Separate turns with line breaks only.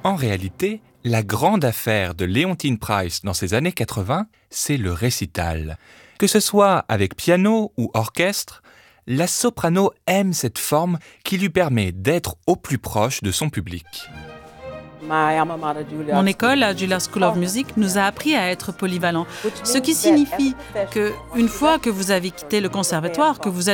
En réalité, la grande affaire de Leontyne Price dans ces années 80, c'est le récital. Que ce soit avec piano ou orchestre, la soprano aime cette forme qui lui permet d'être au plus proche de son public.
Mon école, la Juilliard School of Music, nous a appris à être polyvalents, ce qui signifie qu'une fois que vous avez quitté le conservatoire, que vous êtes